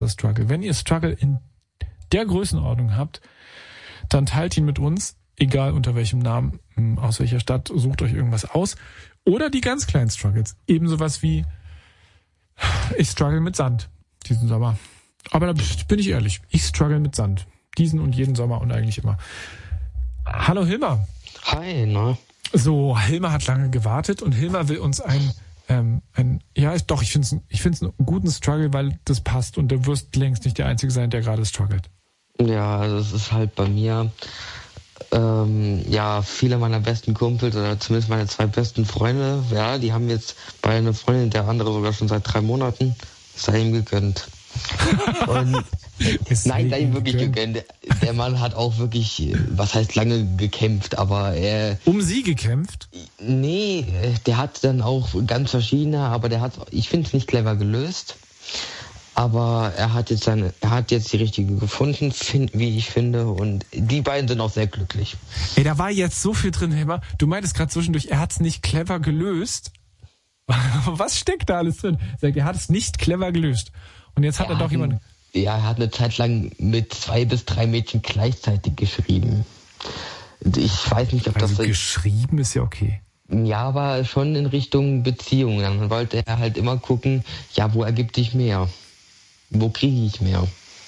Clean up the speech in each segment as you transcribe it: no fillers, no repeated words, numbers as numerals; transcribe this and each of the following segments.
Struggle. Wenn ihr Struggle in der Größenordnung habt, dann teilt ihn mit uns, egal unter welchem Namen, aus welcher Stadt, sucht euch irgendwas aus. Oder die ganz kleinen Struggles. Eben sowas wie, ich struggle mit Sand diesen Sommer. Aber da bin ich ehrlich, ich struggle mit Sand. Diesen und jeden Sommer und eigentlich immer. Hallo Hilmar. Hi, na? So, Hilmar hat lange gewartet und Hilmar will uns ich finde es einen guten Struggle, weil das passt und du wirst längst nicht der Einzige sein, der gerade struggelt. Ja, also es ist halt bei mir, viele meiner besten Kumpels oder zumindest meine 2 besten Freunde, ja, die haben jetzt bei einer Freundin, der andere sogar schon seit 3 Monaten, sei ihm gegönnt. Und nein, sei ihm wirklich gegönnt. Der Mann hat auch wirklich, was heißt lange gekämpft, aber er... Um sie gekämpft? Nee, der hat dann auch ganz verschiedene, aber ich finde es nicht clever gelöst. Aber er hat jetzt die richtige gefunden, wie ich finde, und die beiden sind auch sehr glücklich. Ey, da war jetzt so viel drin, Hilmar. Du meintest gerade zwischendurch, er hat es nicht clever gelöst. Was steckt da alles drin? Sagt, er hat es nicht clever gelöst. Und jetzt hat er doch jemanden... Ja, er hat eine Zeit lang mit 2 bis 3 Mädchen gleichzeitig geschrieben. Ich weiß nicht, ob also das... geschrieben ist ja okay. Ja, aber schon in Richtung Beziehung. Dann wollte er halt immer gucken, ja, wo ergibt sich mehr? Wo kriege ich mehr?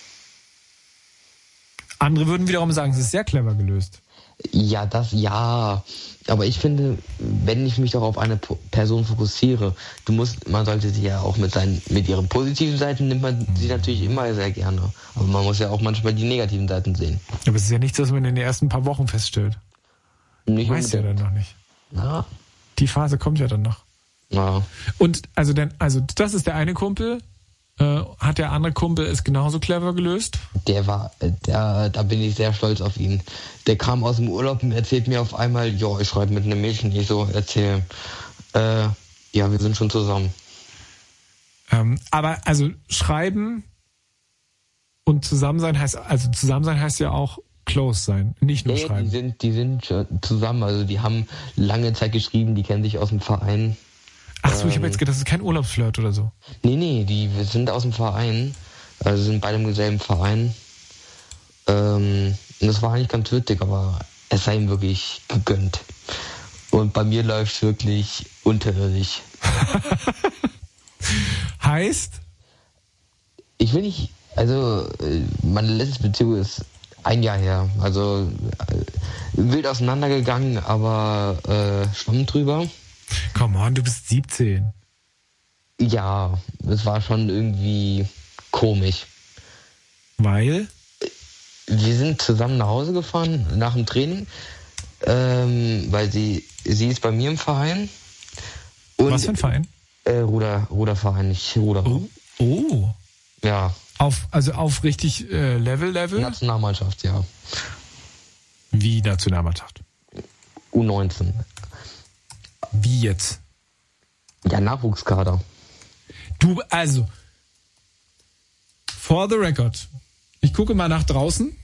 Andere würden wiederum sagen, es ist sehr clever gelöst. Ja. Aber ich finde, wenn ich mich doch auf eine Person fokussiere, man sollte sie ja auch mit ihren positiven Seiten nimmt man sie natürlich immer sehr gerne. Aber man muss ja auch manchmal die negativen Seiten sehen. Aber es ist ja nichts, was man in den ersten paar Wochen feststellt. Weiß ja dann noch nicht. Ja. Die Phase kommt ja dann noch. Ja. Und also das ist der eine Kumpel. Hat der andere Kumpel es genauso clever gelöst? Da bin ich sehr stolz auf ihn. Der kam aus dem Urlaub und erzählt mir auf einmal, ich schreibe mit einem Mädchen, ich so, erzähl. Wir sind schon zusammen. Aber also schreiben und zusammen sein heißt ja auch close sein, nicht nur schreiben. Die sind schon zusammen, also die haben lange Zeit geschrieben, die kennen sich aus dem Verein. Ach so, ich habe jetzt gedacht, das ist kein Urlaubsflirt oder so. Nee, wir sind aus dem Verein, also sind beide im selben Verein. Und das war eigentlich ganz witzig, aber es sei ihm wirklich gegönnt. Und bei mir läuft es wirklich unterirdisch. Heißt? Ich will nicht, meine letzte Beziehung ist 1 Jahr her, also wild auseinandergegangen, aber Schwamm drüber. Come on, du bist 17. Ja, es war schon irgendwie komisch. Weil? Wir sind zusammen nach Hause gefahren nach dem Training, weil sie ist bei mir im Verein. Und was für ein Verein? Ruderverein, ich rudere. Oh. Ja. Auf richtig Level? Nationalmannschaft, ja. Wie Nationalmannschaft? U19. Wie jetzt? Ja, Nachwuchskader. For the record, ich gucke mal nach draußen.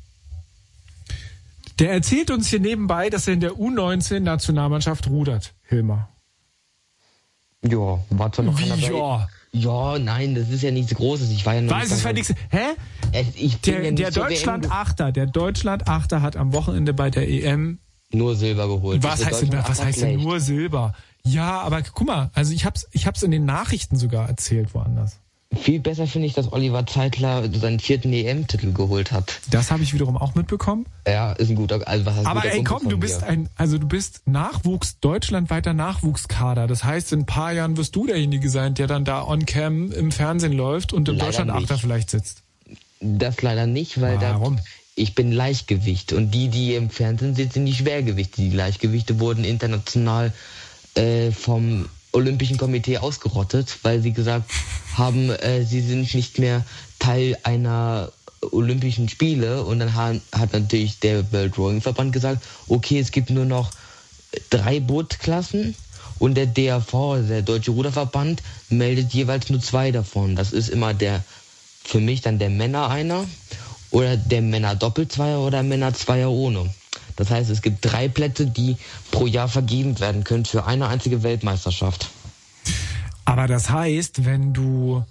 Der erzählt uns hier nebenbei, dass er in der U19-Nationalmannschaft rudert, Hilmar. Ja, warte noch. Wie, ja? Ja, nein, das ist ja nichts Großes. Ich war ja noch was ist für nichts? Hä? Der Deutschland-Achter hat am Wochenende bei der EM nur Silber geholt. Was heißt denn nur Silber? Ja, aber guck mal, also ich hab's in den Nachrichten sogar erzählt woanders. Viel besser finde ich, dass Oliver Zeitler seinen 4. EM-Titel geholt hat. Das habe ich wiederum auch mitbekommen. Ja, ist ein guter, aber ey, komm, du bist deutschlandweiter Nachwuchskader. Das heißt, in ein paar Jahren wirst du derjenige sein, der dann da on cam im Fernsehen läuft und im Deutschland-Achter vielleicht sitzt. Das leider nicht, weil ich bin Leichtgewicht und die im Fernsehen sitzen, sind die Schwergewichte. Die Leichtgewichte wurden international vom Olympischen Komitee ausgerottet, weil sie gesagt haben, sie sind nicht mehr Teil einer Olympischen Spiele. Und dann hat natürlich der Weltrowing-Verband gesagt, okay, es gibt nur noch 3 Bootklassen und der DRV, der Deutsche Ruderverband, meldet jeweils nur 2 davon. Das ist immer für mich dann der Männer einer oder der Männer Doppelzweier oder Männer Zweier ohne. Das heißt, es gibt 3 Plätze, die pro Jahr vergeben werden können für eine einzige Weltmeisterschaft. Aber das heißt, wenn du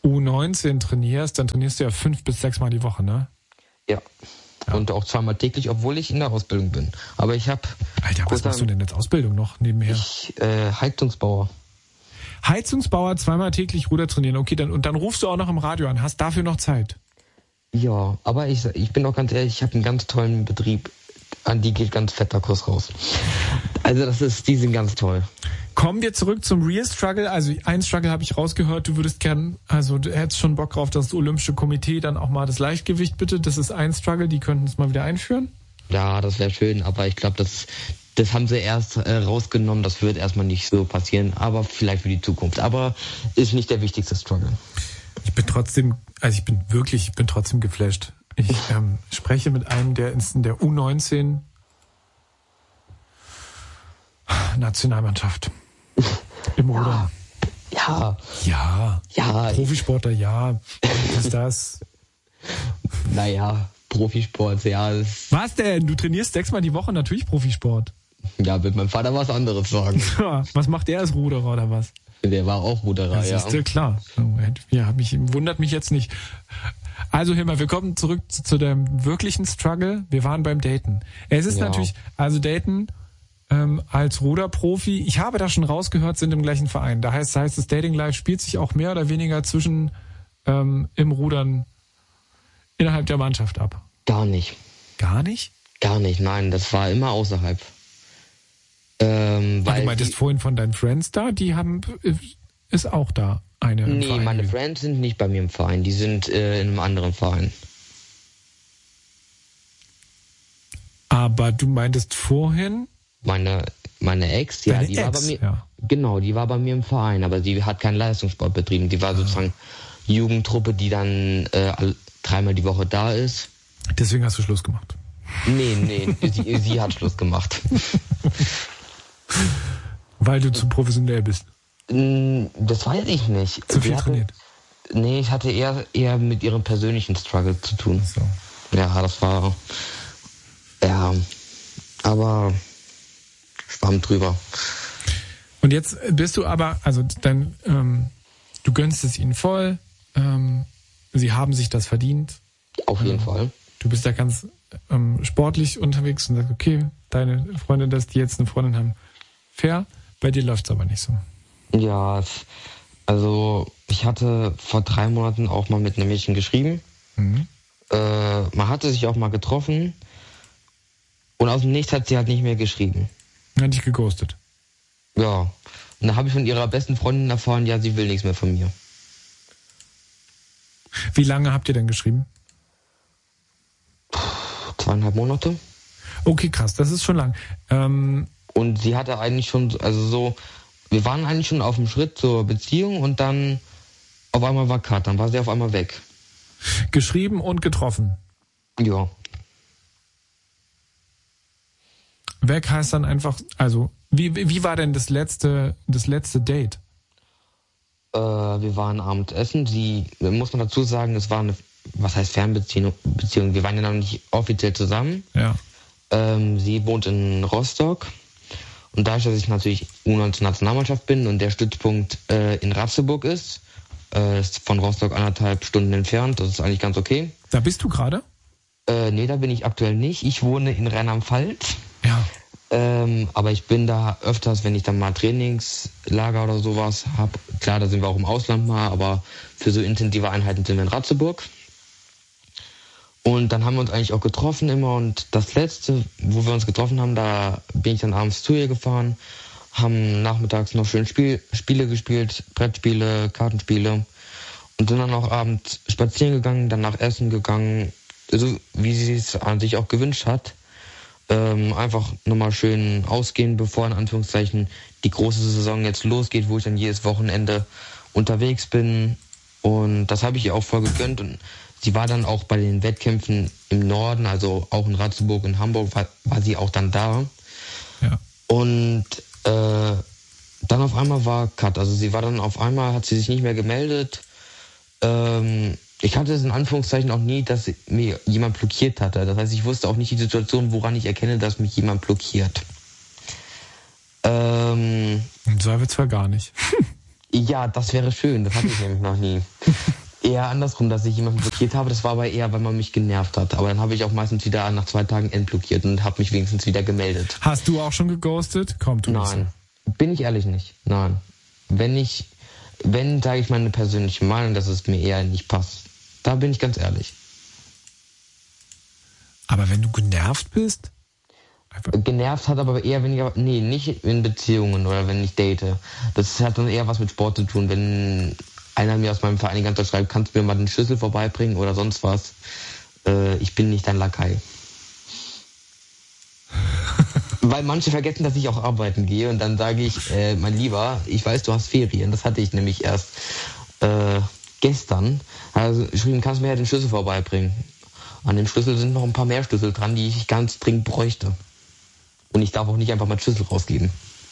U19 trainierst, dann trainierst du ja 5 bis 6 Mal die Woche, ne? Ja. Und auch 2-mal täglich, obwohl ich in der Ausbildung bin. Aber ich habe... Alter, was machst du denn jetzt Ausbildung noch nebenher? Heizungsbauer. Heizungsbauer, 2-mal täglich Ruder trainieren. Okay, dann rufst du auch noch im Radio an. Hast dafür noch Zeit? Ja, aber ich bin auch ganz ehrlich, ich habe einen ganz tollen Betrieb. An die geht ganz fetter Kurs raus. Also die sind ganz toll. Kommen wir zurück zum Real Struggle. Also ein Struggle habe ich rausgehört, du würdest gern, also du hättest schon Bock drauf, dass das Olympische Komitee dann auch mal das Leichtgewicht bitte. Das ist ein Struggle, die könnten es mal wieder einführen. Ja, das wäre schön, aber ich glaube, das haben sie erst rausgenommen. Das wird erstmal nicht so passieren, aber vielleicht für die Zukunft. Aber ist nicht der wichtigste Struggle. Ich bin trotzdem geflasht. Ich spreche mit einem, der in der U19 Nationalmannschaft im Rudern. Ja. Profisportler, ja. Ist das? Naja, Profisport, ja. Was denn? Du trainierst 6-mal die Woche, natürlich Profisport. Ja, wird mein Vater was anderes sagen. Was macht der als Ruderer oder was? Der war auch Ruderer, ja. Das ist klar. Ja, wundert mich jetzt nicht. Also Hilmar, wir kommen zurück zu dem wirklichen Struggle. Wir waren beim Daten. Es ist natürlich, also Daten als Ruderprofi, ich habe da schon rausgehört, sind im gleichen Verein. Da heißt das Dating Life spielt sich auch mehr oder weniger zwischen im Rudern innerhalb der Mannschaft ab. Gar nicht. Gar nicht? Gar nicht, nein. Das war immer außerhalb. Weil du meintest vorhin von deinen Friends da, ist auch da eine im Verein. Meine Friends sind nicht bei mir im Verein, die sind in einem anderen Verein. Aber du meintest vorhin? Meine Ex, die war bei mir. Ja. Genau, die war bei mir im Verein, aber die hat keinen Leistungssport betrieben. Die war sozusagen Jugendtruppe, die dann 3-mal die Woche da ist. Deswegen hast du Schluss gemacht? Nee, sie hat Schluss gemacht. Weil du zu professionell bist? Das weiß ich nicht. Zu viel trainiert? Nee, ich hatte eher mit ihrem persönlichen Struggle zu tun. So. Ja, das war... Ja, aber... Schwamm drüber. Und jetzt bist du aber, also du gönnst es ihnen voll, sie haben sich das verdient. Auf jeden Fall. Du bist da ganz sportlich unterwegs und sagst, okay, deine Freundin, dass die jetzt eine Freundin haben, fair, bei dir läuft es aber nicht so. Ja, also ich hatte vor 3 Monaten auch mal mit einem Mädchen geschrieben. Mhm. Man hatte sich auch mal getroffen und aus dem Nichts hat sie halt nicht mehr geschrieben. Hat dich geghostet. Ja. Und da habe ich von ihrer besten Freundin erfahren, ja, sie will nichts mehr von mir. Wie lange habt ihr denn geschrieben? 2,5 Monate. Okay, krass, das ist schon lang. Und sie hatte eigentlich schon, wir waren eigentlich schon auf dem Schritt zur Beziehung und dann auf einmal war Cut, dann war sie auf einmal weg. Geschrieben und getroffen? Ja. Weg heißt dann einfach, also wie war denn das letzte Date? Wir waren abends essen. Muss man dazu sagen, es war was heißt Fernbeziehung? Wir waren ja noch nicht offiziell zusammen. Ja. Sie wohnt in Rostock. Und dadurch, dass ich natürlich U19-Nationalmannschaft bin und der Stützpunkt in Ratzeburg ist von Rostock 1,5 Stunden entfernt, das ist eigentlich ganz okay. Da bist du gerade? Nee, da bin ich aktuell nicht. Ich wohne in Rheinland-Pfalz. Ja. Aber ich bin da öfters, wenn ich dann mal Trainingslager oder sowas habe. Klar, da sind wir auch im Ausland mal, aber für so intensive Einheiten sind wir in Ratzeburg. Und dann haben wir uns eigentlich auch getroffen immer. Und das letzte, wo wir uns getroffen haben, da bin ich dann abends zu ihr gefahren, haben nachmittags noch schön Spiele gespielt, Brettspiele, Kartenspiele. Und sind dann auch abends spazieren gegangen, danach essen gegangen, so wie sie es an sich auch gewünscht hat. Einfach nochmal schön ausgehen, bevor in Anführungszeichen die große Saison jetzt losgeht, wo ich dann jedes Wochenende unterwegs bin. Und das habe ich ihr auch voll gegönnt. Und sie war dann auch bei den Wettkämpfen im Norden, also auch in Ratzeburg, in Hamburg, war sie auch dann da. Ja. Und dann auf einmal war Cut. Also sie war dann auf einmal, hat sie sich nicht mehr gemeldet. Ich hatte es in Anführungszeichen auch nie, dass mir jemand blockiert hatte. Das heißt, ich wusste auch nicht die Situation, woran ich erkenne, dass mich jemand blockiert. Im Zweifelsfall gar nicht. Ja, das wäre schön. Das hatte ich nämlich noch nie. Eher andersrum, dass ich jemanden blockiert habe. Das war aber eher, weil man mich genervt hat. Aber dann habe ich auch meistens wieder nach 2 Tagen entblockiert und habe mich wenigstens wieder gemeldet. Hast du auch schon geghostet? Komm, tu nicht so. Nein, bin ich ehrlich nicht. Nein. Wenn sage ich meine persönliche Meinung, dass es mir eher nicht passt. Da bin ich ganz ehrlich. Aber wenn du genervt bist? Genervt hat aber eher weniger, nee, nicht in Beziehungen oder wenn ich date. Das hat dann eher was mit Sport zu tun, wenn einer mir aus meinem Verein die ganze Zeit schreibt, kannst du mir mal den Schlüssel vorbeibringen oder sonst was. Ich bin nicht dein Lakai. Weil manche vergessen, dass ich auch arbeiten gehe und dann sage ich, mein Lieber, ich weiß, du hast Ferien. Das hatte ich nämlich erst gestern. Also geschrieben, kannst du mir ja den Schlüssel vorbeibringen. An dem Schlüssel sind noch ein paar mehr Schlüssel dran, die ich ganz dringend bräuchte. Und ich darf auch nicht einfach mal Schlüssel rausgeben.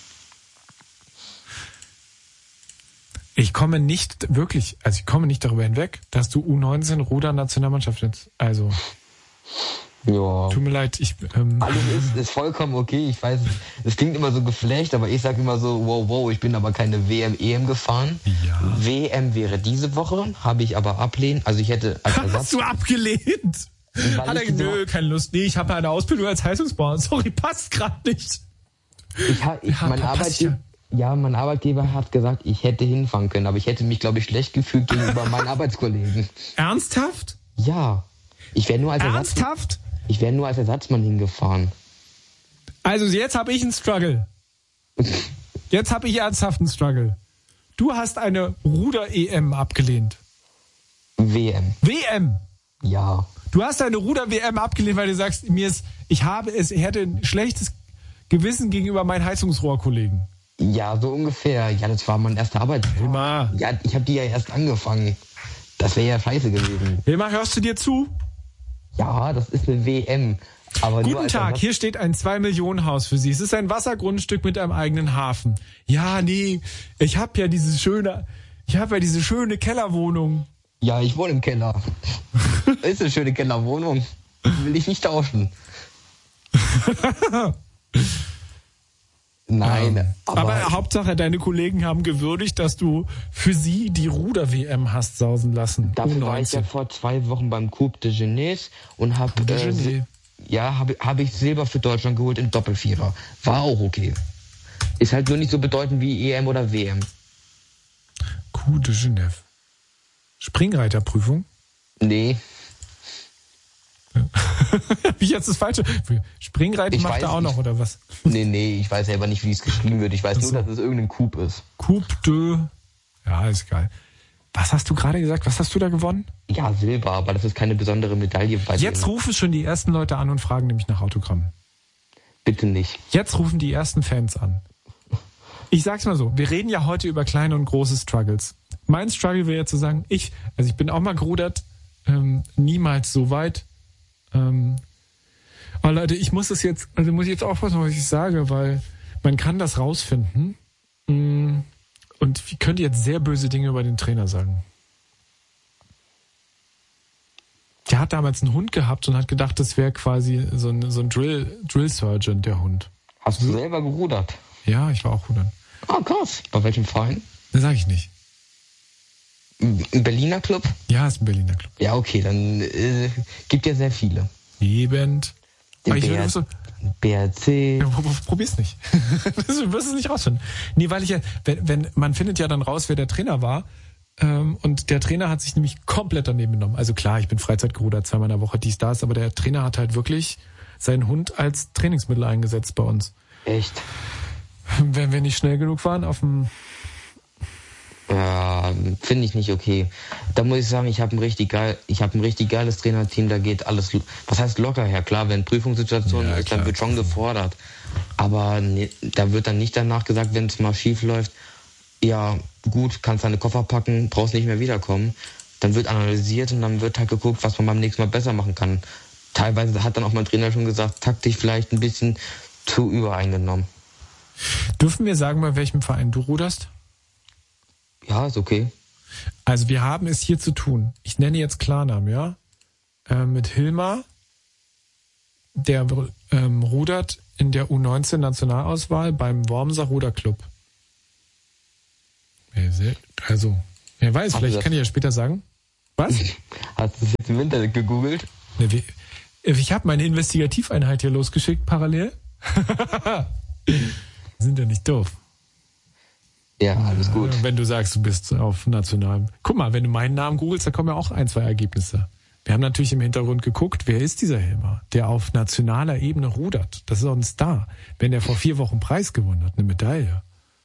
Ich komme nicht darüber hinweg, dass du U19 Ruder-Nationalmannschaft jetzt, also. Ja. Tut mir leid, Alles ist vollkommen okay. Ich weiß, es klingt immer so geflecht, aber ich sage immer so, wow, ich bin aber keine WM, EM gefahren. Ja. WM wäre diese Woche, habe ich aber ablehnen. Also ich hätte als Ersatz. Hast du abgelehnt? Hat er nö, keine Lust. Nee, ich habe eine Ausbildung als Heizungsbauer. Sorry, passt gerade nicht. Mein Arbeitgeber hat gesagt, ich hätte hinfahren können, aber ich hätte mich, glaube ich, schlecht gefühlt gegenüber meinen Arbeitskollegen. Ernsthaft? Ja. Ich wäre nur als Ersatzmann hingefahren. Also jetzt habe ich einen Struggle. Jetzt habe ich ernsthaft einen Struggle. Du hast eine Ruder-EM abgelehnt. WM. WM? Ja. Du hast eine Ruder-WM abgelehnt, weil du sagst, ich hätte ein schlechtes Gewissen gegenüber meinen Heizungsrohrkollegen. Ja, so ungefähr. Ja, das war mein erster Arbeitstag. Hilmar. Ja, ich habe die ja erst angefangen. Das wäre ja scheiße gewesen. Hilmar, hörst du dir zu? Ja, das ist eine WM. Aber Guten Tag, hier steht ein 2-Millionen-Haus für Sie. Es ist ein Wassergrundstück mit einem eigenen Hafen. Ja, nee, ich habe ja diese schöne Kellerwohnung. Ja, ich wohne im Keller. Ist eine schöne Kellerwohnung. Will ich nicht tauschen. Nein, aber Hauptsache, deine Kollegen haben gewürdigt, dass du für sie die Ruder-WM hast sausen lassen. Dafür war ich ja vor 2 Wochen beim Coupe de Genève und habe ich Silber für Deutschland geholt in Doppelvierer. War auch okay. Ist halt nur nicht so bedeutend wie EM oder WM. Coupe de Genève. Springreiterprüfung? Nee. Wie jetzt das Falsche? Springreiten macht er auch noch, oder was? Nee, ich weiß selber nicht, wie es geschrieben wird. Ich weiß nur, dass es irgendein Coupe ist. Coupe de... Ja, ist geil. Was hast du gerade gesagt? Was hast du da gewonnen? Ja, Silber, aber das ist keine besondere Medaille. Jetzt rufen schon die ersten Leute an und fragen nämlich nach Autogramm. Bitte nicht. Jetzt rufen die ersten Fans an. Ich sag's mal so, wir reden ja heute über kleine und große Struggles. Mein Struggle wäre ja zu sagen, ich bin auch mal gerudert, niemals so weit. Aber Leute, ich muss jetzt aufpassen, was ich sage, weil man kann das rausfinden. Und ich könnte jetzt sehr böse Dinge über den Trainer sagen. Der hat damals einen Hund gehabt und hat gedacht, das wäre quasi so ein Drill Sergeant, der Hund. Hast du selber gerudert? Ja, ich war auch rudern. Ah, krass. Bei welchem Verein? Das sage ich nicht. Ein Berliner Club? Ja, ist ein Berliner Club. Ja, okay, dann gibt ja sehr viele. Eben. BRC. Ja, probier's nicht. Du wirst es nicht rausfinden. Nee, weil wenn man findet ja dann raus, wer der Trainer war. Und der Trainer hat sich nämlich komplett daneben genommen. Also klar, ich bin Freizeitgerudert 2-mal in der Woche, dies, das, aber der Trainer hat halt wirklich seinen Hund als Trainingsmittel eingesetzt bei uns. Echt? Wenn wir nicht schnell genug waren auf dem... Ja, finde ich nicht okay. Da muss ich sagen, ich habe ein richtig geiles Trainerteam, da geht alles, was heißt locker her? Klar, wenn Prüfungssituationen ist, dann wird schon gefordert. Aber nee, da wird dann nicht danach gesagt, wenn es mal schief läuft, ja gut, kannst deine Koffer packen, brauchst nicht mehr wiederkommen. Dann wird analysiert und dann wird halt geguckt, was man beim nächsten Mal besser machen kann. Teilweise hat dann auch mein Trainer schon gesagt, taktisch vielleicht ein bisschen zu übereingenommen. Dürfen wir sagen, bei welchem Verein du ruderst? Ja, ist okay. Also wir haben es hier zu tun. Ich nenne jetzt Klarnamen, ja? Mit Hilmar, der rudert in der U19-Nationalauswahl beim Wormser Ruderclub. Also, wer weiß, vielleicht kann ich ja später sagen. Was? Hast du es jetzt im Internet gegoogelt? Ich habe meine Investigativeinheit hier losgeschickt, parallel. Sind ja nicht doof. Ja, alles gut. Wenn du sagst, du bist auf nationalem. Guck mal, wenn du meinen Namen googelst, da kommen ja auch 1, 2 Ergebnisse. Wir haben natürlich im Hintergrund geguckt, wer ist dieser Hilmer, der auf nationaler Ebene rudert. Das ist auch ein Star. Wenn der vor 4 Wochen einen Preis gewonnen hat, eine Medaille.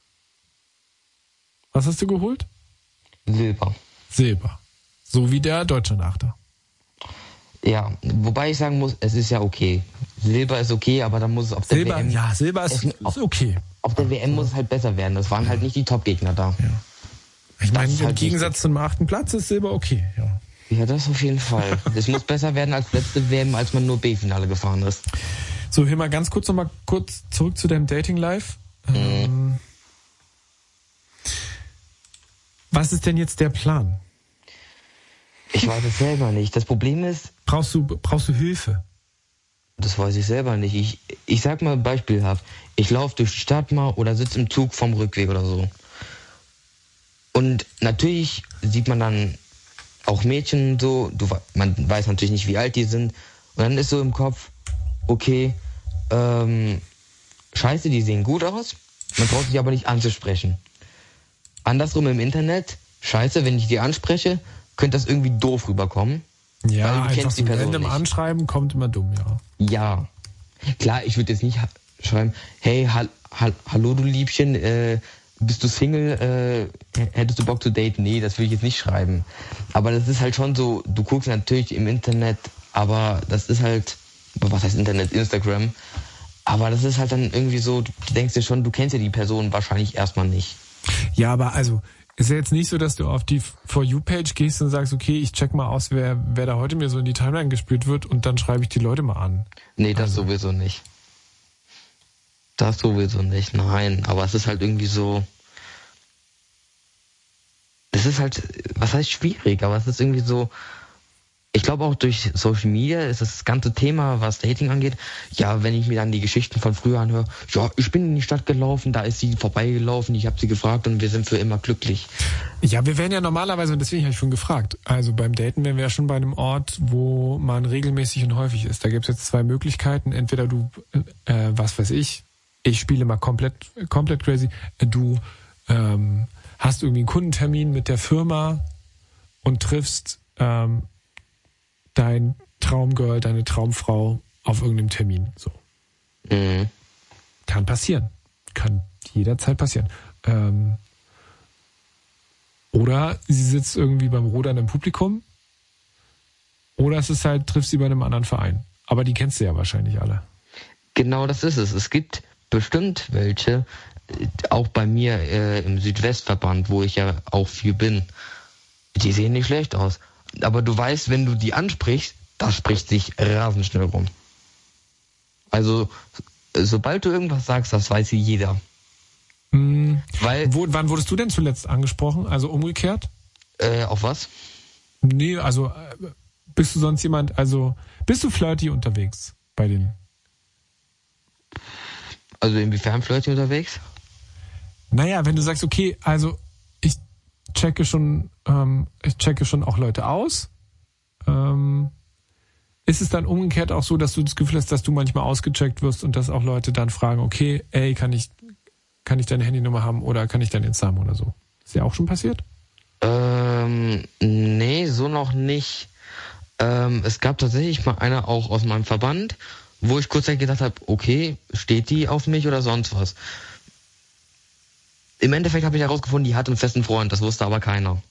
Was hast du geholt? Silber. So wie der Deutschlandachter. Ja, wobei ich sagen muss, es ist ja okay. Silber ist okay, aber dann muss es auf der WM... Ja, Silber ist okay. Auf der WM muss es halt besser werden. Das waren halt nicht die Top-Gegner da. Ja. Ich meine, im Gegensatz zum 8. Platz ist Silber okay. Ja, das auf jeden Fall. Es muss besser werden als letzte WM, als man nur B-Finale gefahren ist. So, hier mal ganz kurz zurück zu deinem Dating-Life. Was ist denn jetzt der Plan? Ich weiß es selber nicht. Das Problem ist... Brauchst du Hilfe? Das weiß ich selber nicht. Ich sag mal beispielhaft. Ich laufe durch die Stadt mal oder sitze im Zug vom Rückweg oder so. Und natürlich sieht man dann auch Mädchen so. Man weiß natürlich nicht, wie alt die sind. Und dann ist so im Kopf, okay, scheiße, die sehen gut aus. Man traut sich aber nicht anzusprechen. Andersrum im Internet, scheiße, wenn ich die anspreche, könnte das irgendwie doof rüberkommen. Ja, weil du kennst die Person nicht. Anschreiben kommt immer dumm, ja. Ja. Klar, ich würde jetzt nicht schreiben, hey, hallo du Liebchen, bist du Single, hättest du Bock zu daten? Nee, das würde ich jetzt nicht schreiben. Aber das ist halt schon so, du guckst natürlich im Internet, aber das ist halt, was heißt Internet? Instagram. Aber das ist halt dann irgendwie so, du denkst dir schon, du kennst ja die Person wahrscheinlich erstmal nicht. Ja, aber also... Ist ja jetzt nicht so, dass du auf die For You-Page gehst und sagst, okay, ich check mal aus, wer da heute mir so in die Timeline gespült wird und dann schreibe ich die Leute mal an. Nee, das sowieso nicht. Das sowieso nicht, nein. Aber es ist halt irgendwie so... Es ist halt, was heißt schwierig, aber es ist irgendwie so... Ich glaube auch durch Social Media ist das ganze Thema, was Dating angeht, ja, wenn ich mir dann die Geschichten von früher anhöre, ja, ich bin in die Stadt gelaufen, da ist sie vorbeigelaufen, ich habe sie gefragt und wir sind für immer glücklich. Ja, wir wären ja normalerweise, und deswegen habe ich schon gefragt, also beim Daten wären wir ja schon bei einem Ort, wo man regelmäßig und häufig ist. Da gibt es jetzt 2 Möglichkeiten, entweder du, was weiß ich spiele mal komplett crazy, du hast irgendwie einen Kundentermin mit der Firma und triffst dein Traumgirl, deine Traumfrau auf irgendeinem Termin. So. Mhm. Kann passieren. Kann jederzeit passieren. Oder sie sitzt irgendwie beim Rudern im Publikum. Oder es ist halt, triffst sie bei einem anderen Verein. Aber die kennst du ja wahrscheinlich alle. Genau das ist es. Es gibt bestimmt welche, auch bei mir im Südwestverband, wo ich ja auch viel bin. Die sehen nicht schlecht aus. Aber du weißt, wenn du die ansprichst, das spricht sich rasend schnell rum. Also, sobald du irgendwas sagst, das weiß jeder. Wann wurdest du denn zuletzt angesprochen? Also umgekehrt? Auf was? Nee, also bist du sonst jemand, also bist du flirty unterwegs bei denen? Also inwiefern flirty unterwegs? Naja, wenn du sagst, okay, also ich checke schon auch Leute aus. Ist es dann umgekehrt auch so, dass du das Gefühl hast, dass du manchmal ausgecheckt wirst und dass auch Leute dann fragen, okay, ey, kann ich deine Handynummer haben oder kann ich dein Insta haben oder so? Ist ja auch schon passiert? Nee, so noch nicht. Es gab tatsächlich mal einer auch aus meinem Verband, wo ich kurzzeitig gedacht habe, okay, steht die auf mich oder sonst was? Im Endeffekt habe ich herausgefunden, die hat einen festen Freund, das wusste aber keiner.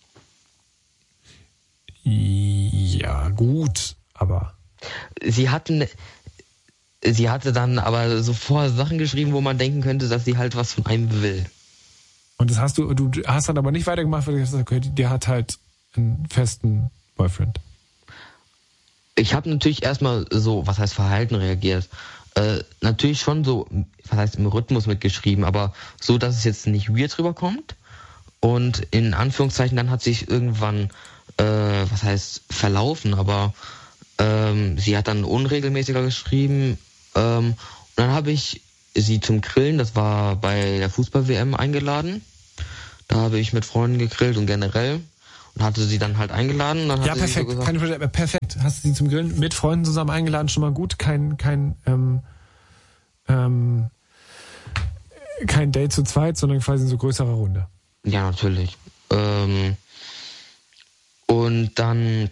Ja, gut, aber... Sie hatte dann aber sofort Sachen geschrieben, wo man denken könnte, dass sie halt was von einem will. Und das du hast dann aber nicht weitergemacht, weil du gesagt hast, okay, der hat halt einen festen Boyfriend. Ich habe natürlich erstmal so, was heißt Verhalten reagiert. Natürlich schon so, was heißt im Rhythmus mitgeschrieben, aber so, dass es jetzt nicht weird rüberkommt. Und in Anführungszeichen, dann hat sich irgendwann, was heißt verlaufen, aber sie hat dann unregelmäßiger geschrieben. Und dann habe ich sie zum Grillen, das war bei der Fußball-WM eingeladen. Da habe ich mit Freunden gegrillt und generell und hatte sie dann halt eingeladen. Dann ja, perfekt. So gesagt, perfekt. Hast du sie zum Grillen mit Freunden zusammen eingeladen, schon mal gut. Kein Date zu zweit, sondern quasi in so größerer Runde. Ja, natürlich. Und dann,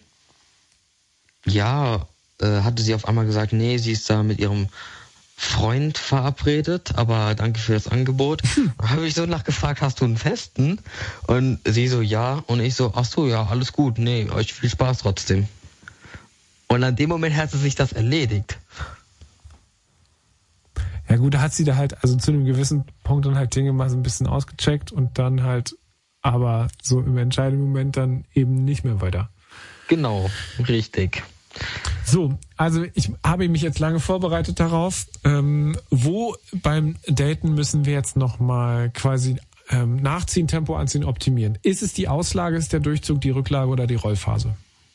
hatte sie auf einmal gesagt, nee, sie ist da mit ihrem Freund verabredet, aber danke für das Angebot. Da habe ich so nachgefragt, hast du einen Festen? Und sie so, ja. Und ich so, ach so, ja, alles gut. Nee, euch viel Spaß trotzdem. Und an dem Moment hat sie sich das erledigt. Ja gut, da hat sie da halt, also zu einem gewissen Punkt dann halt Dinge mal so ein bisschen ausgecheckt und dann halt, aber so im entscheidenden Moment dann eben nicht mehr weiter. Genau, richtig. So, also ich habe mich jetzt lange vorbereitet darauf. Wo beim Daten müssen wir jetzt nochmal quasi nachziehen, Tempo anziehen, optimieren? Ist es die Auslage, ist der Durchzug, die Rücklage oder die Rollphase?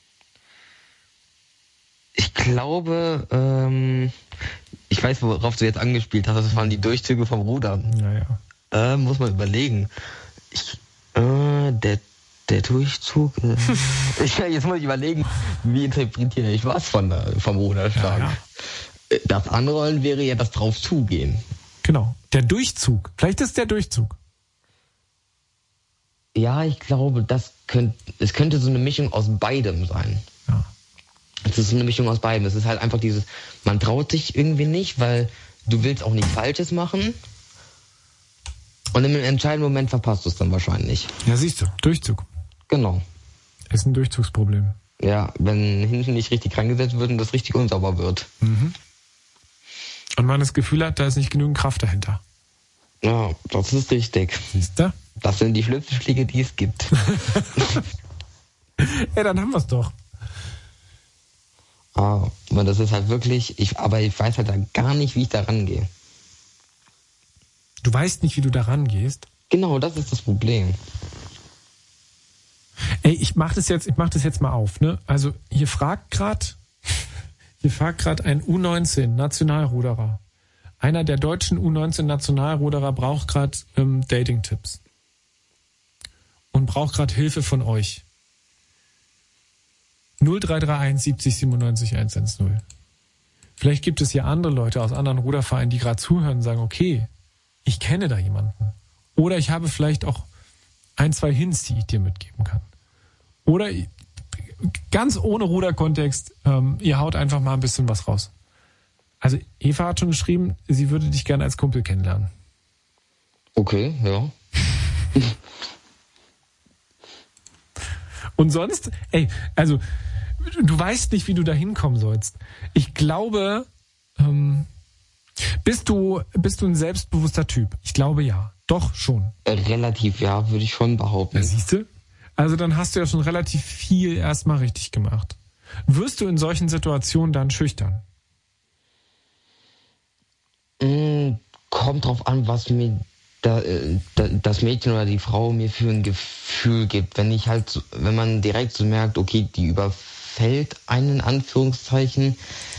Ich glaube, ich weiß, worauf du jetzt angespielt hast, das waren die Durchzüge vom Ruder. Ja. Muss man überlegen. Der Durchzug. Jetzt muss ich überlegen, wie interpretiere ich was vom Ruderschlag. Ja. Das Anrollen wäre ja das drauf zugehen. Genau. Der Durchzug. Vielleicht ist der Durchzug. Ja, ich glaube, es könnte so eine Mischung aus beidem sein. Ja. Es ist so eine Mischung aus beidem. Es ist halt einfach dieses, man traut sich irgendwie nicht, weil du willst auch nichts Falsches machen. Und im entscheidenden Moment verpasst du es dann wahrscheinlich. Ja, siehst du. Durchzug. Genau. Ist ein Durchzugsproblem. Ja, wenn hinten nicht richtig reingesetzt wird und das richtig unsauber wird. Mhm. Und man das Gefühl hat, da ist nicht genügend Kraft dahinter. Ja, das ist richtig. Siehst du? Das sind die schlimmsten Schläge, die es gibt. Ja, dann haben wir es doch. Aber das ist halt wirklich, aber ich weiß halt dann gar nicht, wie ich da rangehe. Du weißt nicht, wie du da rangehst? Genau, das ist das Problem. Ey, ich mach das jetzt mal auf, ne? Also hier fragt gerade ein U19-Nationalruderer. Einer der deutschen U19-Nationalruderer braucht gerade Dating-Tipps. Und braucht gerade Hilfe von euch. 0331 70 97 110. Vielleicht gibt es hier andere Leute aus anderen Rudervereinen, die gerade zuhören und sagen, okay, ich kenne da jemanden. Oder ich habe vielleicht auch 1, 2 Hints, die ich dir mitgeben kann. Oder ganz ohne Ruderkontext, ihr haut einfach mal ein bisschen was raus. Also Eva hat schon geschrieben, sie würde dich gerne als Kumpel kennenlernen. Okay, ja. Und sonst, also du weißt nicht, wie du da hinkommen sollst. Ich glaube, bist du ein selbstbewusster Typ? Ich glaube ja. Doch, schon. Relativ, ja, würde ich schon behaupten. Ja, siehst du? Also dann hast du ja schon relativ viel erstmal richtig gemacht. Wirst du in solchen Situationen dann schüchtern? Kommt drauf an, was mir das Mädchen oder die Frau mir für ein Gefühl gibt. Wenn man direkt so merkt, okay, die überfällt einen, in Anführungszeichen,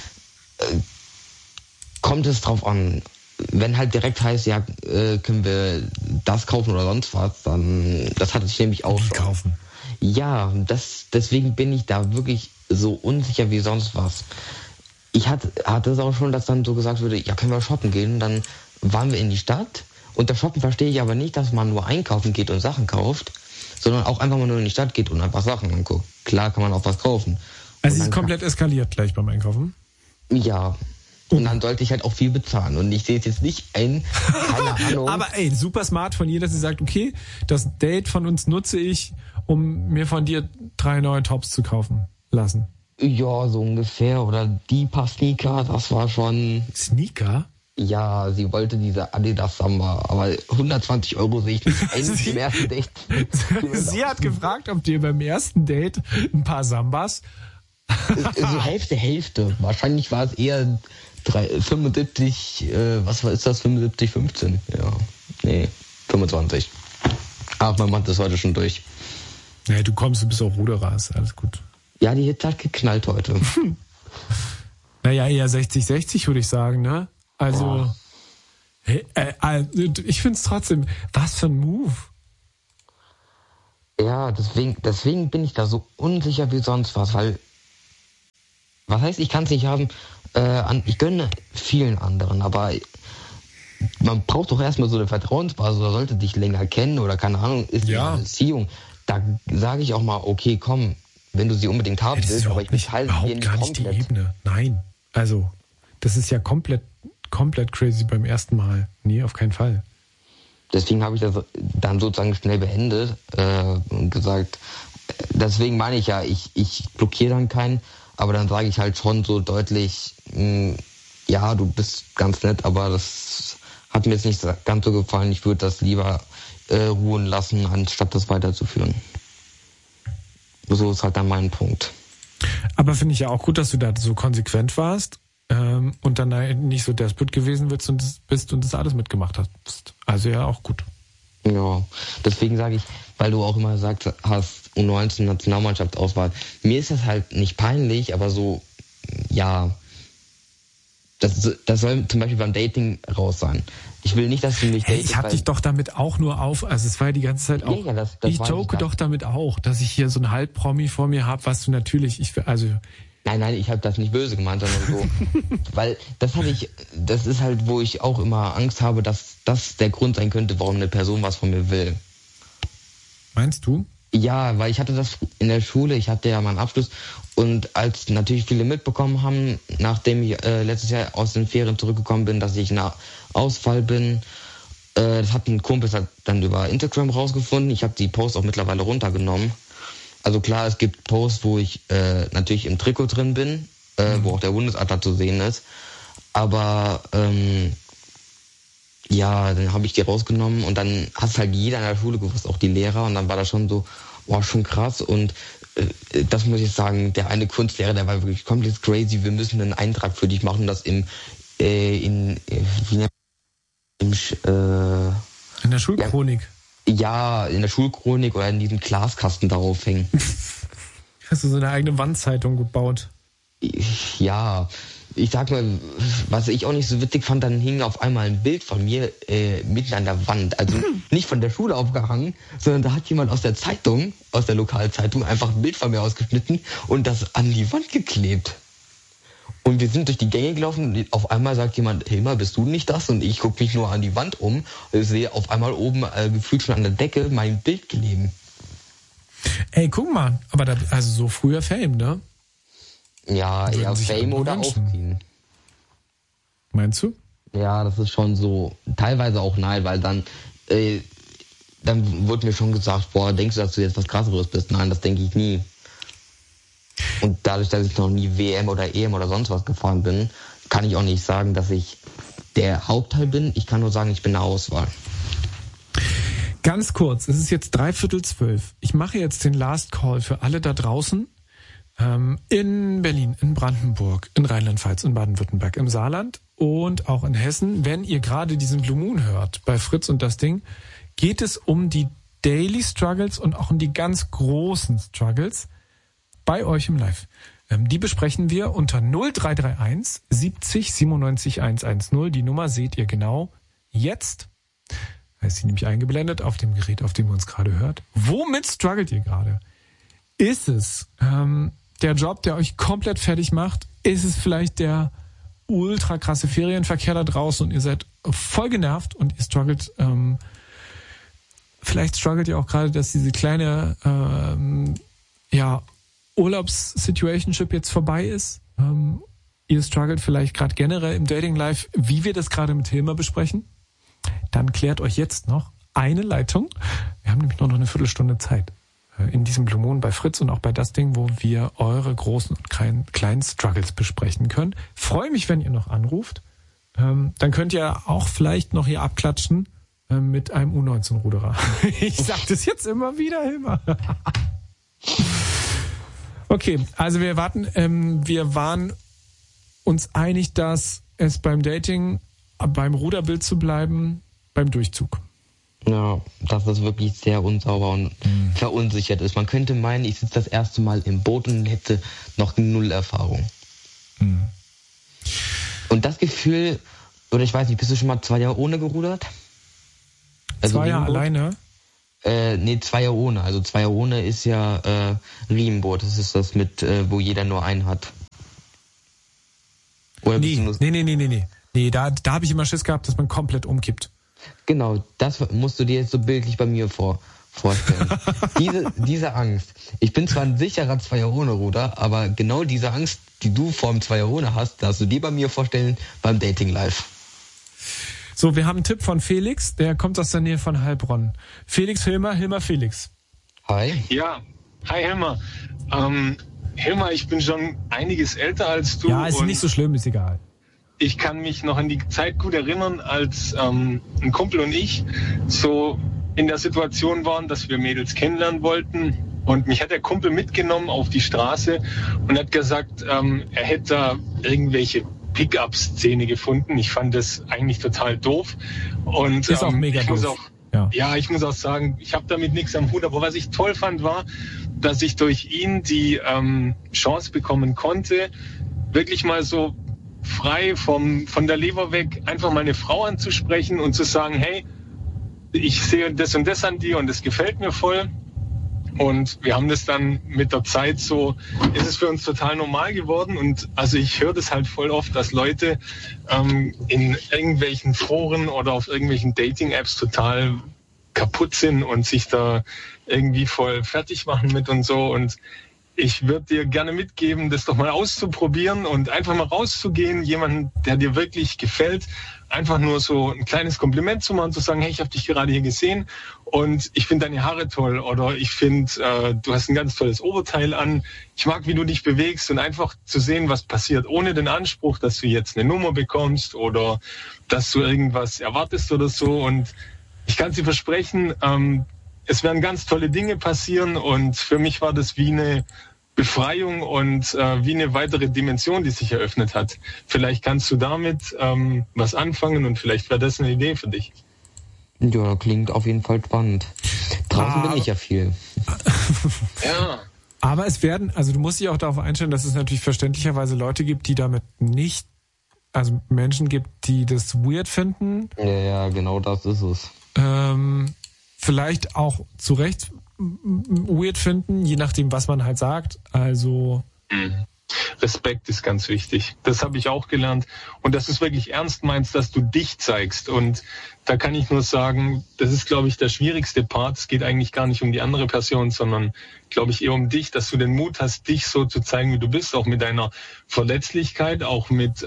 kommt es drauf an. Wenn halt direkt heißt, ja, können wir das kaufen oder sonst was, dann, das hatte ich nämlich auch schon. Kaufen. Ja, deswegen bin ich da wirklich so unsicher wie sonst was. Ich hatte es auch schon, dass dann so gesagt wurde, ja, können wir shoppen gehen? Und dann waren wir in die Stadt. Unter Shoppen verstehe ich aber nicht, dass man nur einkaufen geht und Sachen kauft, sondern auch einfach mal nur in die Stadt geht und einfach Sachen anguckt. Klar kann man auch was kaufen. Also es ist komplett eskaliert gleich beim Einkaufen? Ja. Und dann sollte ich halt auch viel bezahlen. Und ich sehe es jetzt nicht ein, keine Ahnung. Aber super smart von ihr, dass sie sagt, okay, das Date von uns nutze ich, um mir von dir 3 neue Tops zu kaufen lassen. Ja, so ungefähr. Oder die paar Sneaker, das war schon... Sneaker? Ja, sie wollte diese Adidas Samba, aber 120 € sehe ich nicht ein im ersten Date. Sie hat gefragt, ob dir beim ersten Date ein paar Sambas... So Hälfte. Wahrscheinlich war es eher 75, ist das? 75, 15? Ja. Nee, 25. Ach, man macht das heute schon durch. Ja, du bist auch Ruderer, ist alles gut. Ja, die Hit hat geknallt heute. Naja, eher 60-60 würde ich sagen, ne? Also, ich finde es trotzdem, was für ein Move. Ja, deswegen bin ich da so unsicher wie sonst was, weil, was heißt, ich kann es nicht haben, ich gönne vielen anderen, aber man braucht doch erstmal so eine Vertrauensbasis oder sollte dich länger kennen oder keine Ahnung, ist eine Beziehung. Da sage ich auch mal, okay, komm, wenn du sie unbedingt haben willst, aber ich teile dir nicht gar nicht komplett. Die Ebene. Nein, also das ist ja komplett crazy beim ersten Mal. Nee, auf keinen Fall. Deswegen habe ich das dann sozusagen schnell beendet und gesagt, deswegen meine ich ja, ich blockiere dann keinen, aber dann sage ich halt schon so deutlich, ja, du bist ganz nett, aber das hat mir jetzt nicht ganz so gefallen. Ich würde das lieber ruhen lassen, anstatt das weiterzuführen. So ist halt dann mein Punkt. Aber finde ich ja auch gut, dass du da so konsequent warst und dann nicht so desperate gewesen bist und das alles mitgemacht hast. Also ja, auch gut. Ja, deswegen sage ich, weil du auch immer gesagt hast, U19 Nationalmannschaftsauswahl. Mir ist das halt nicht peinlich, aber so, ja, das soll zum Beispiel beim Dating raus sein. Ich will nicht, dass du mich datest. Ich hab dich doch damit auch nur auf, also es war ja die ganze Zeit auch, ja, ich joke doch damit auch, dass ich hier so einen Halbpromi vor mir habe, was du natürlich, Nein, ich habe das nicht böse gemeint, sondern so, weil das ist halt, wo ich auch immer Angst habe, dass das der Grund sein könnte, warum eine Person was von mir will. Meinst du? Ja, weil ich hatte das in der Schule, ich hatte ja meinen Abschluss und als natürlich viele mitbekommen haben, nachdem ich letztes Jahr aus den Ferien zurückgekommen bin, dass ich nach Ausfall bin, das hat ein Kumpel dann über Instagram rausgefunden. Ich habe die Posts auch mittlerweile runtergenommen. Also klar, es gibt Posts, wo ich natürlich im Trikot drin bin, wo auch der Bundesadler zu sehen ist. Aber ja, dann habe ich die rausgenommen und dann hat halt jeder in der Schule gewusst, auch die Lehrer. Und dann war das schon so, boah, schon krass. Und das muss ich sagen, der eine Kunstlehrer, der war wirklich komplett crazy. Wir müssen einen Eintrag für dich machen, das in der Schulchronik. Ja, in der Schulchronik oder in diesem Glaskasten darauf hängen. Hast du so eine eigene Wandzeitung gebaut? Ja, ich sag mal, was ich auch nicht so witzig fand, dann hing auf einmal ein Bild von mir mitten an der Wand. Also nicht von der Schule aufgehangen, sondern da hat jemand aus der Zeitung, aus der Lokalzeitung, einfach ein Bild von mir ausgeschnitten und das an die Wand geklebt. Und wir sind durch die Gänge gelaufen und auf einmal sagt jemand, Hilmar, bist du nicht das? Und ich gucke mich nur an die Wand um und sehe auf einmal oben gefühlt schon an der Decke mein Bild kleben. Ey, guck mal, aber also so früher Fame, ne? Ja, eher Fame oder Aufziehen. Meinst du? Ja, das ist schon so, teilweise auch nein, weil dann wurde mir schon gesagt, boah, denkst du, dass du jetzt was Krasseres bist? Nein, das denke ich nie. Und dadurch, dass ich noch nie WM oder EM oder sonst was gefahren bin, kann ich auch nicht sagen, dass ich der Hauptteil bin. Ich kann nur sagen, ich bin eine Auswahl. Ganz kurz, es ist jetzt 11:45. Ich mache jetzt den Last Call für alle da draußen in Berlin, in Brandenburg, in Rheinland-Pfalz, in Baden-Württemberg, im Saarland und auch in Hessen. Wenn ihr gerade diesen Blue Moon hört, bei Fritz und das Ding, geht es um die Daily Struggles und auch um die ganz großen Struggles bei euch im Live. Die besprechen wir unter 0331 70 97 110. Die Nummer seht ihr genau jetzt. Da ist sie nämlich eingeblendet auf dem Gerät, auf dem ihr uns gerade hört. Womit struggelt ihr gerade? Ist es der Job, der euch komplett fertig macht? Ist es vielleicht der ultra krasse Ferienverkehr da draußen und ihr seid voll genervt und ihr struggelt? Vielleicht struggelt ihr auch gerade, dass diese kleine Urlaubs-Situationship jetzt vorbei ist. Ihr struggelt vielleicht gerade generell im Dating-Life, wie wir das gerade mit Hilmar besprechen. Dann klärt euch jetzt noch eine Leitung. Wir haben nämlich nur noch eine Viertelstunde Zeit in diesem Blue Moon bei Fritz und auch bei das Ding, wo wir eure großen und kleinen Struggles besprechen können. Freue mich, wenn ihr noch anruft. Dann könnt ihr auch vielleicht noch hier abklatschen mit einem U19-Ruderer. Ich sag das jetzt immer wieder, Hilmar. Okay, also wir waren uns einig, dass es beim Dating, beim Ruderbild zu bleiben, beim Durchzug. Ja, dass das wirklich sehr unsauber und verunsichert ist. Man könnte meinen, ich sitze das erste Mal im Boot und hätte noch 0 Erfahrung. Mhm. Und das Gefühl, oder ich weiß nicht, bist du schon mal 2 Jahre ohne gerudert? Also 2 Jahre alleine? Nee, Zweier ohne. Also Zweier ohne ist ja Riemenboot. Das ist das mit, wo jeder nur einen hat. Oder Nee, da habe ich immer Schiss gehabt, dass man komplett umkippt. Genau, das musst du dir jetzt so bildlich bei mir vorstellen. diese Angst. Ich bin zwar ein sicherer Zweier-ohne-Ruder, aber genau diese Angst, die du vor dem Zweier-ohne hast, darfst du dir bei mir vorstellen beim Dating Live. So, wir haben einen Tipp von Felix, der kommt aus der Nähe von Heilbronn. Felix Hilmer Felix. Hi. Ja, hi Hilmer. Hilmer, ich bin schon einiges älter als du. Ja, ist nicht so schlimm, ist egal. Ich kann mich noch an die Zeit gut erinnern, als ein Kumpel und ich so in der Situation waren, dass wir Mädels kennenlernen wollten. Und mich hat der Kumpel mitgenommen auf die Straße und hat gesagt, er hätte da irgendwelche Pick-up-Szene gefunden. Ich fand das eigentlich total doof. Und ist auch mega doof. Ich muss auch sagen, ich habe damit nichts am Hut. Aber was ich toll fand, war, dass ich durch ihn die Chance bekommen konnte, wirklich mal so frei von der Leber weg einfach mal eine Frau anzusprechen und zu sagen, hey, ich sehe das und das an dir und das gefällt mir voll. Und wir haben das dann mit der Zeit so, ist es für uns total normal geworden. Und also ich höre das halt voll oft, dass Leute in irgendwelchen Foren oder auf irgendwelchen Dating-Apps total kaputt sind und sich da irgendwie voll fertig machen mit und so. Und ich würde dir gerne mitgeben, das doch mal auszuprobieren und einfach mal rauszugehen, jemanden, der dir wirklich gefällt, einfach nur so ein kleines Kompliment zu machen, zu sagen, hey, ich habe dich gerade hier gesehen und ich finde deine Haare toll oder ich finde, du hast ein ganz tolles Oberteil an, ich mag, wie du dich bewegst und einfach zu sehen, was passiert, ohne den Anspruch, dass du jetzt eine Nummer bekommst oder dass du irgendwas erwartest oder so. Und ich kann dir versprechen, es werden ganz tolle Dinge passieren und für mich war das wie eine Befreiung und wie eine weitere Dimension, die sich eröffnet hat. Vielleicht kannst du damit was anfangen und vielleicht wäre das eine Idee für dich. Ja, klingt auf jeden Fall spannend. Draußen bin ich ja viel. Ja. Aber es werden, also du musst dich auch darauf einstellen, dass es natürlich verständlicherweise Leute gibt, die damit nicht, also Menschen gibt, die das weird finden. Ja, genau das ist es. Vielleicht auch zu Recht weird finden, je nachdem, was man halt sagt. Also Respekt ist ganz wichtig. Das habe ich auch gelernt. Und dass du es wirklich ernst meinst, dass du dich zeigst. Und da kann ich nur sagen, das ist, glaube ich, der schwierigste Part. Es geht eigentlich gar nicht um die andere Person, sondern, glaube ich, eher um dich, dass du den Mut hast, dich so zu zeigen, wie du bist, auch mit deiner Verletzlichkeit, auch mit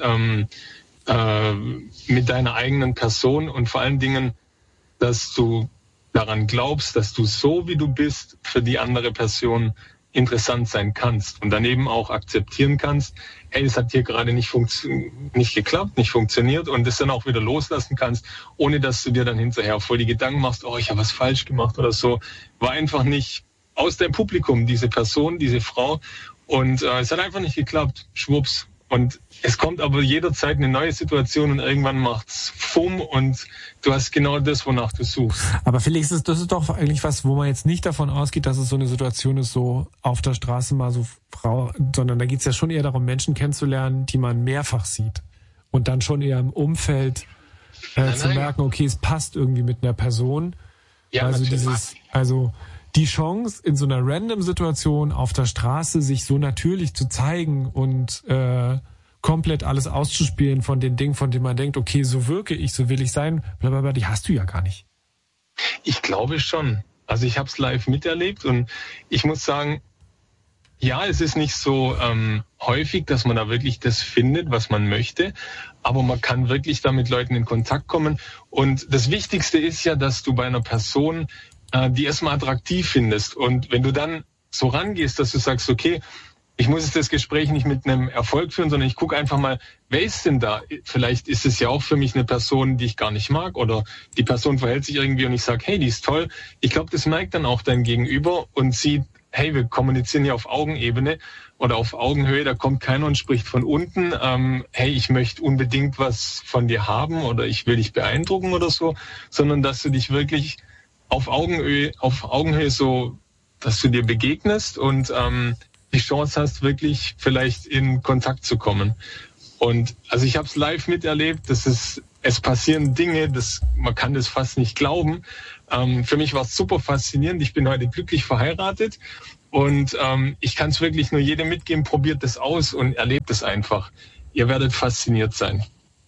deiner eigenen Person und vor allen Dingen, dass du daran glaubst, dass du so, wie du bist, für die andere Person interessant sein kannst und daneben auch akzeptieren kannst, hey, es hat hier gerade nicht geklappt, nicht funktioniert und das dann auch wieder loslassen kannst, ohne dass du dir dann hinterher voll die Gedanken machst, oh, ich habe was falsch gemacht oder so. War einfach nicht aus deinem Publikum, diese Person, diese Frau und es hat einfach nicht geklappt, schwupps. Und es kommt aber jederzeit eine neue Situation und irgendwann macht's Fumm und du hast genau das, wonach du suchst. Aber Felix, das ist doch eigentlich was, wo man jetzt nicht davon ausgeht, dass es so eine Situation ist, so auf der Straße mal so Frau, sondern da geht's ja schon eher darum, Menschen kennenzulernen, die man mehrfach sieht. Und dann schon eher im Umfeld zu merken, okay, es passt irgendwie mit einer Person. Ja, also die Chance, in so einer random Situation auf der Straße sich so natürlich zu zeigen und komplett alles auszuspielen von den Dingen, von denen man denkt, okay, so wirke ich, so will ich sein, blablabla, die hast du ja gar nicht. Ich glaube schon. Also ich habe es live miterlebt und ich muss sagen, ja, es ist nicht so häufig, dass man da wirklich das findet, was man möchte, aber man kann wirklich da mit Leuten in Kontakt kommen. Und das Wichtigste ist ja, dass du bei einer Person die erstmal attraktiv findest. Und wenn du dann so rangehst, dass du sagst, okay, ich muss jetzt das Gespräch nicht mit einem Erfolg führen, sondern ich gucke einfach mal, wer ist denn da? Vielleicht ist es ja auch für mich eine Person, die ich gar nicht mag oder die Person verhält sich irgendwie und ich sage, hey, die ist toll. Ich glaube, das merkt dann auch dein Gegenüber und sieht, hey, wir kommunizieren ja auf Augenebene oder auf Augenhöhe, da kommt keiner und spricht von unten, hey, ich möchte unbedingt was von dir haben oder ich will dich beeindrucken oder so, sondern dass du dich wirklich auf Augenhöhe so, dass du dir begegnest und die Chance hast, wirklich vielleicht in Kontakt zu kommen. Und also ich habe es live miterlebt, das ist es passieren Dinge, man kann das fast nicht glauben. Für mich war es super faszinierend. Ich bin heute glücklich verheiratet und ich kann es wirklich nur jedem mitgeben, probiert das aus und erlebt es einfach. Ihr werdet fasziniert sein.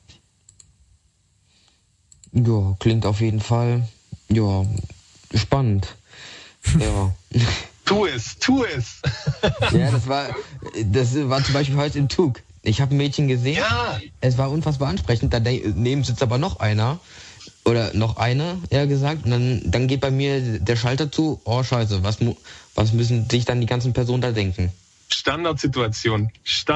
Ja, klingt auf jeden Fall, ja, spannend. Ja. Tu es. Ja, das war zum Beispiel heute im Zug. Ich habe ein Mädchen gesehen, ja. Es war unfassbar ansprechend, daneben sitzt aber noch einer, oder noch eine, eher gesagt, und dann geht bei mir der Schalter zu, oh scheiße, was müssen sich dann die ganzen Personen da denken? Standardsituation.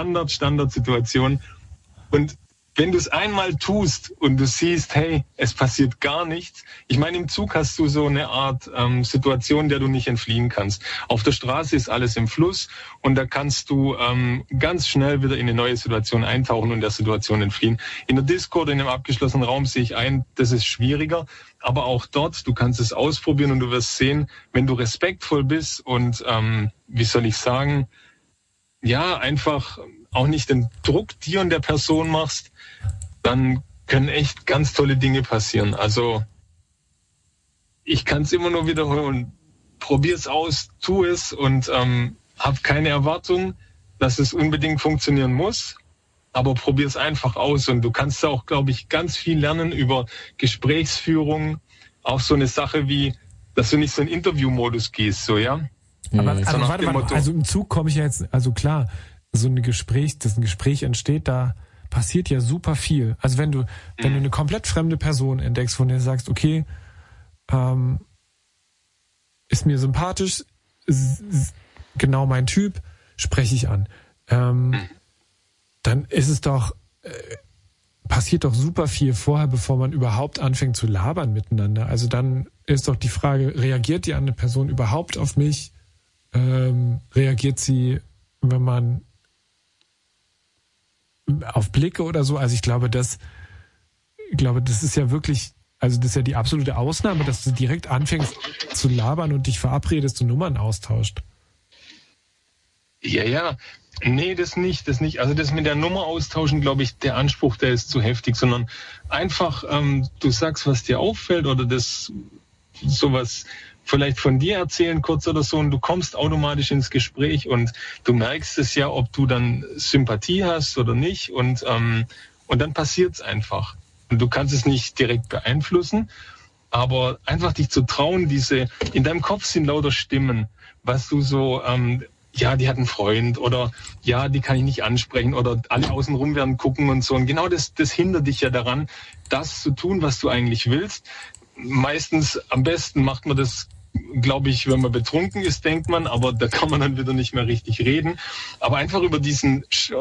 Und wenn du es einmal tust und du siehst, hey, es passiert gar nichts. Ich meine, im Zug hast du so eine Art Situation, der du nicht entfliehen kannst. Auf der Straße ist alles im Fluss und da kannst du ganz schnell wieder in eine neue Situation eintauchen und der Situation entfliehen. In der Disco oder in einem abgeschlossenen Raum sehe ich ein, das ist schwieriger. Aber auch dort, du kannst es ausprobieren und du wirst sehen, wenn du respektvoll bist und, wie soll ich sagen, ja, einfach auch nicht den Druck dir und der Person machst, dann können echt ganz tolle Dinge passieren. Also ich kann es immer nur wiederholen. Probier es aus, tu es und hab keine Erwartung, dass es unbedingt funktionieren muss. Aber probier es einfach aus und du kannst auch, glaube ich, ganz viel lernen über Gesprächsführung. Auch so eine Sache wie, dass du nicht so in Interviewmodus gehst, so, ja. Aber warte mal, also im Zug komme ich ja jetzt, also klar, dass ein Gespräch entsteht, da passiert ja super viel. Also wenn du eine komplett fremde Person entdeckst, von der du sagst, okay, ist mir sympathisch, ist genau mein Typ, spreche ich an. Dann ist es doch, passiert doch super viel vorher, bevor man überhaupt anfängt zu labern miteinander. Also dann ist doch die Frage, reagiert die andere Person überhaupt auf mich? Reagiert sie, wenn man auf Blicke oder so? Also ich glaube, das ist ja wirklich, also das ist ja die absolute Ausnahme, dass du direkt anfängst zu labern und dich verabredest und Nummern austauscht. Ja. Nee, das nicht. Also das mit der Nummer austauschen, glaube ich, der Anspruch, der ist zu heftig, sondern einfach, du sagst, was dir auffällt oder das sowas vielleicht von dir erzählen kurz oder so und du kommst automatisch ins Gespräch und du merkst es ja, ob du dann Sympathie hast oder nicht und dann passiert es einfach. Und du kannst es nicht direkt beeinflussen, aber einfach dich zu trauen, in deinem Kopf sind lauter Stimmen, was du so, ja, die hat einen Freund oder ja, die kann ich nicht ansprechen oder alle außenrum werden gucken und so. Und genau das hindert dich ja daran, das zu tun, was du eigentlich willst. Meistens am besten macht man das, glaube ich, wenn man betrunken ist, denkt man, aber da kann man dann wieder nicht mehr richtig reden. Aber einfach über diese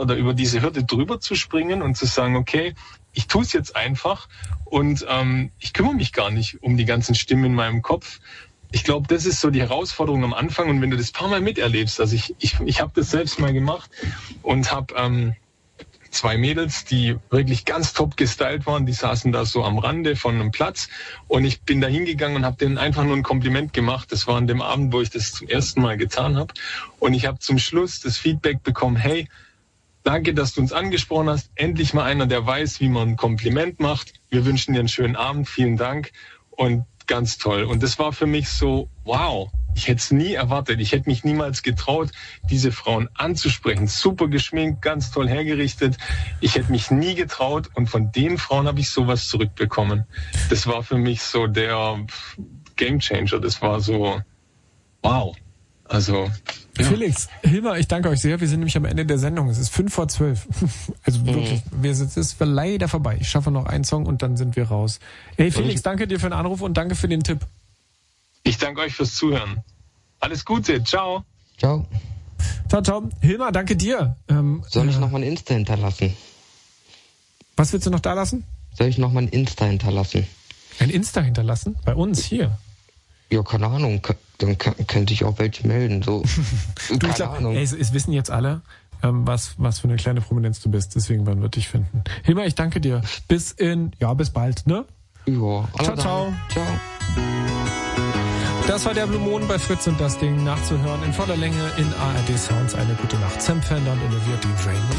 Hürde drüber zu springen und zu sagen, okay, ich tue es jetzt einfach und ich kümmere mich gar nicht um die ganzen Stimmen in meinem Kopf. Ich glaube, das ist so die Herausforderung am Anfang und wenn du das ein paar Mal miterlebst, also ich habe das selbst mal gemacht und habe 2 Mädels, die wirklich ganz top gestylt waren, die saßen da so am Rande von einem Platz und ich bin da hingegangen und habe denen einfach nur ein Kompliment gemacht. Das war an dem Abend, wo ich das zum ersten Mal getan habe und ich habe zum Schluss das Feedback bekommen, hey, danke, dass du uns angesprochen hast, endlich mal einer, der weiß, wie man ein Kompliment macht. Wir wünschen dir einen schönen Abend, vielen Dank und ganz toll. Und das war für mich so, wow, ich hätte es nie erwartet. Ich hätte mich niemals getraut, diese Frauen anzusprechen. Super geschminkt, ganz toll hergerichtet. Ich hätte mich nie getraut und von den Frauen habe ich sowas zurückbekommen. Das war für mich so der Gamechanger. Das war so, wow. Also, ja. Felix, Hilmar, ich danke euch sehr. Wir sind nämlich am Ende der Sendung. Es ist 11:55. Also wirklich, es ist leider vorbei. Ich schaffe noch einen Song und dann sind wir raus. Hey Felix, danke dir für den Anruf und danke für den Tipp. Ich danke euch fürs Zuhören. Alles Gute. Ciao. Ciao. Ciao, ciao. Hilmar, danke dir. Soll ich noch mal ein Insta hinterlassen? Was willst du noch da lassen? Soll ich noch mal ein Insta hinterlassen? Ein Insta hinterlassen? Bei uns hier? Ja, keine Ahnung. Dann könnte ich auch welche melden. So. Keine Ahnung. Ey, es wissen jetzt alle, was für eine kleine Prominenz du bist. Deswegen werden wir dich finden. Hilmar, ich danke dir. Bis bald, ne? Ja. Ciao, ciao. Ciao. Das war der Blue Moon bei Fritz und das Ding nachzuhören in voller Länge in ARD Sounds. Eine gute Nacht. Sam Fender und Olivia Dean Rain.